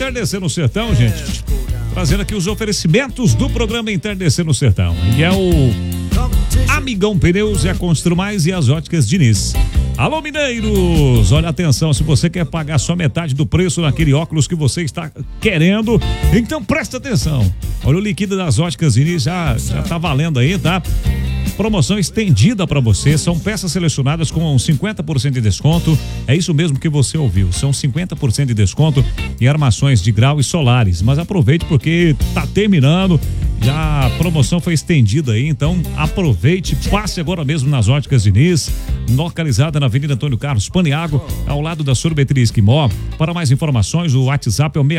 Entardecer no Sertão, gente. Trazendo aqui os oferecimentos do programa Entardecer no Sertão. E é o Amigão Pneus, é a Constru Mais e as Óticas Diniz. Alô, mineiros! Olha, atenção, se você quer pagar só metade do preço naquele óculos que você está querendo, então presta atenção. Olha, o Liquida das Óticas Diniz já tá valendo aí, tá? Promoção estendida para você, são peças selecionadas com 50% de desconto, é isso mesmo que você ouviu, são 50% de desconto em armações de grau e solares, mas aproveite porque tá terminando, já a promoção foi estendida aí, então aproveite, passe agora mesmo nas Óticas Diniz, localizada na Avenida Antônio Carlos Paniago, ao lado da Sorveteria Esquimó. Para mais informações, o WhatsApp é o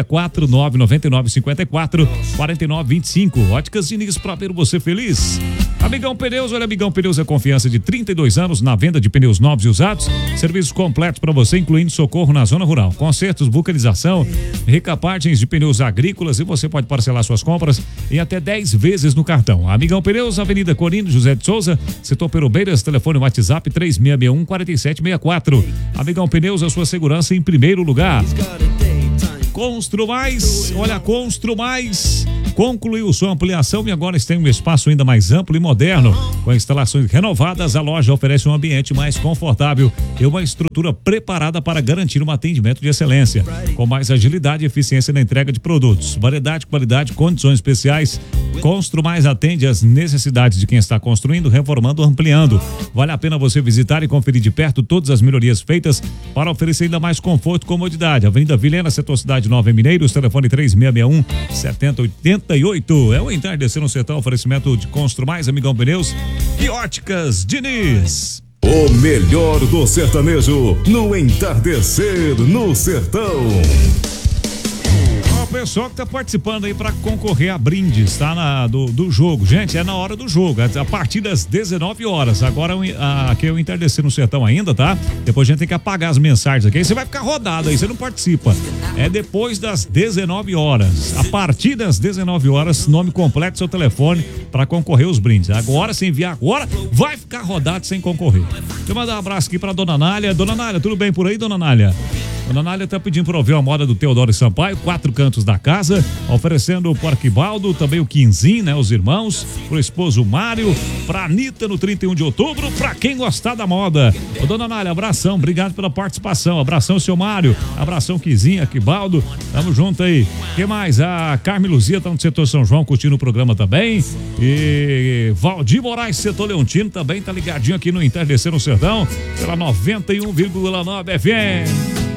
64999544925. Óticas Diniz, para ver você feliz. Amigão Pneus, olha, Amigão Pneus é confiança de 32 anos na venda de pneus novos e usados, serviços completos para você, incluindo socorro na zona rural, consertos, vulcanização, recapagens de pneus agrícolas, e você pode parcelar suas compras em até 10 vezes no cartão. Amigão Pneus, Avenida Corino José de Souza, setor Perubeiras, telefone WhatsApp 3661-4764. Amigão Pneus, a sua segurança em primeiro lugar. Constru Mais, olha, Constru Mais concluiu sua ampliação e agora tem um espaço ainda mais amplo e moderno. Com instalações renovadas, a loja oferece um ambiente mais confortável e uma estrutura preparada para garantir um atendimento de excelência, com mais agilidade e eficiência na entrega de produtos. Variedade, qualidade, condições especiais. Constru Mais atende às necessidades de quem está construindo, reformando, ampliando. Vale a pena você visitar e conferir de perto todas as melhorias feitas para oferecer ainda mais conforto e comodidade. Avenida Vilhena, setor Cidade Nova em Mineiros, telefone 3661-7088. É o Entardecer no Sertão, oferecimento de Constru Mais, Amigão Pneus e Óticas Diniz. O melhor do sertanejo no Entardecer no Sertão. O pessoal que tá participando aí para concorrer a brindes, tá? Do jogo. Gente, é na hora do jogo, a partir das 19 horas. Agora aqui é o Entardecer no Sertão ainda, tá? Depois a gente tem que apagar as mensagens aqui. Aí você vai ficar rodado aí, você não participa. É depois das 19 horas. A partir das 19 horas, nome completo, seu telefone para concorrer os brindes. Agora, se enviar agora, vai ficar rodado sem concorrer. Deixa eu mandar um abraço aqui pra Dona Nália. Dona Nália, tudo bem por aí, Dona Nália? Dona Nália tá pedindo para ouvir a moda do Teodoro e Sampaio, 4 cantos da casa, oferecendo o Porquibaldo, também o Quinzim, né? Os irmãos, pro esposo Mário, pra Anitta no 31 de outubro, pra quem gostar da moda. Ô, Dona Nália, abração, obrigado pela participação, abração, seu Mário, abração, Quinzim, Arquibaldo, tamo junto aí. Que mais? A Carme Luzia tá no setor São João curtindo o programa também, e Valdir Moraes, setor Leontino, também tá ligadinho aqui no Entardecer no Sertão, pela 91,9 FM.